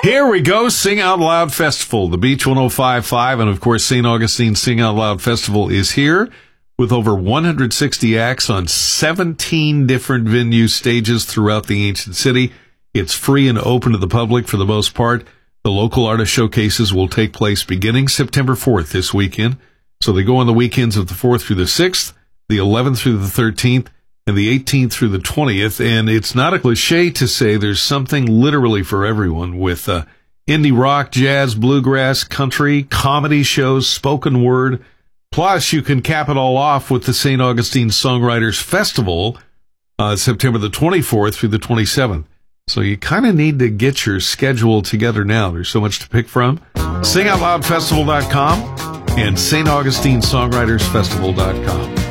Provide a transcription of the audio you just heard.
Here we go, Sing Out Loud Festival, the Beach 105.5, and of course St. Augustine Sing Out Loud Festival is here with over 160 acts on 17 different venue stages throughout the ancient city. It's free and open to the public for the most part. The local artist showcases will take place beginning September 4th this weekend. So they go on the weekends of the 4th through the 6th, the 11th through the 13th, and the 18th through the 20th. And it's not a cliche to say there's something literally for everyone with indie rock, jazz, bluegrass, country, comedy shows, spoken word. Plus, you can cap it all off with the St. Augustine Songwriters Festival, September the 24th through the 27th. So you kind of need to get your schedule together now. There's so much to pick from. SingOutLoudFestival.com and StAugustine SongwritersFestival.com.